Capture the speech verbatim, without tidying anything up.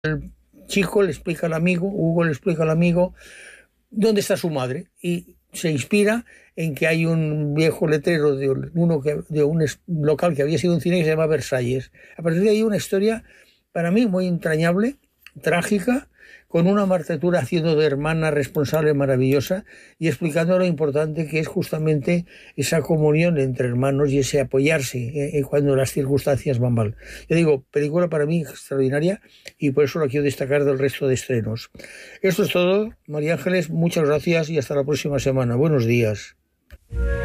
El chico le explica al amigo, Hugo le explica al amigo dónde está su madre y se inspira en que hay un viejo letrero de, uno que, de un local que había sido un cine que se llama Versalles. A partir de ahí una historia para mí muy entrañable, trágica, con una Marta Tura haciendo de hermana responsable maravillosa y explicando lo importante que es justamente esa comunión entre hermanos y ese apoyarse eh, cuando las circunstancias van mal. Yo digo, película para mí extraordinaria y por eso la quiero destacar del resto de estrenos. Esto es todo, María Ángeles, muchas gracias y hasta la próxima semana. Buenos días.